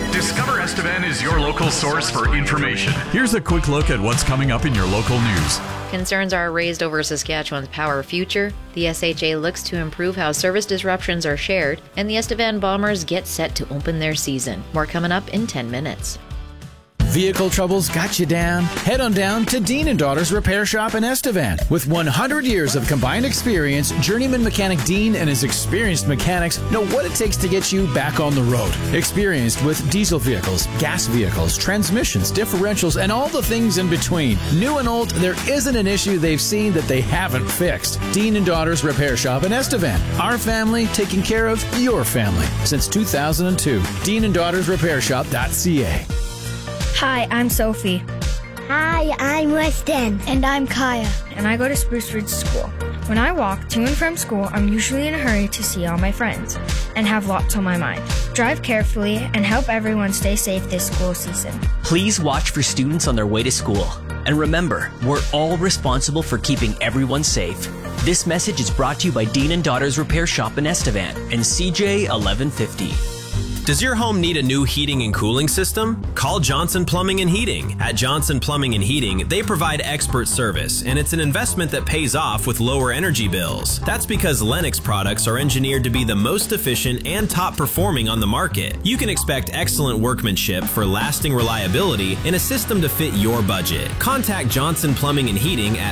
Discover Estevan is your local source for information. Here's a quick look at what's coming up in your local news. Concerns are raised over Saskatchewan's power future. The SHA looks to improve how service disruptions are shared, and the Estevan Bombers get set to open their season. More coming up in 10 minutes. Vehicle troubles got you down? Head on down to Dean & Daughters Repair Shop in Estevan. With 100 years of combined experience, journeyman mechanic Dean and his experienced mechanics know what it takes to get you back on the road. Experienced with diesel vehicles, gas vehicles, transmissions, differentials, and all the things in between. New and old, there isn't an issue they've seen that they haven't fixed. Dean & Daughters Repair Shop in Estevan. Our family taking care of your family since 2002. DeanandDaughtersRepairShop.ca. Hi, I'm Sophie. Hi, I'm Weston. And I'm Kaya. And I go to Spruce Ridge School. When I walk to and from school, I'm usually in a hurry to see all my friends and have lots on my mind. Drive carefully and help everyone stay safe this school season. Please watch for students on their way to school. And remember, we're all responsible for keeping everyone safe. This message is brought to you by Dean & Daughters Repair Shop in Estevan and CJ 1150. Does your home need a new heating and cooling system? Call Johnson Plumbing and Heating. At Johnson Plumbing and Heating, they provide expert service, and it's an investment that pays off with lower energy bills. That's because Lennox products are engineered to be the most efficient and top performing on the market. You can expect excellent workmanship for lasting reliability in a system to fit your budget. Contact Johnson Plumbing and Heating at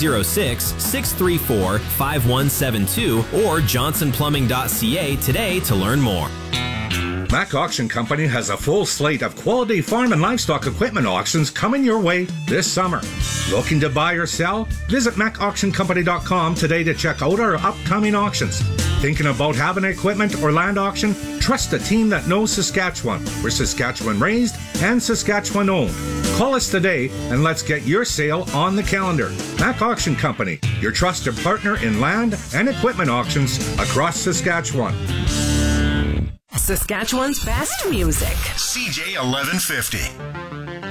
306-634-5172 or johnsonplumbing.ca today to learn more. Mac Auction Company has a full slate of quality farm and livestock equipment auctions coming your way this summer. Looking to buy or sell? Visit MacAuctionCompany.com today to check out our upcoming auctions. Thinking about having an equipment or land auction? Trust a team that knows Saskatchewan. We're Saskatchewan raised and Saskatchewan owned. Call us today and let's get your sale on the calendar. Mac Auction Company, your trusted partner in land and equipment auctions across Saskatchewan. Saskatchewan's best music. CJ 1150.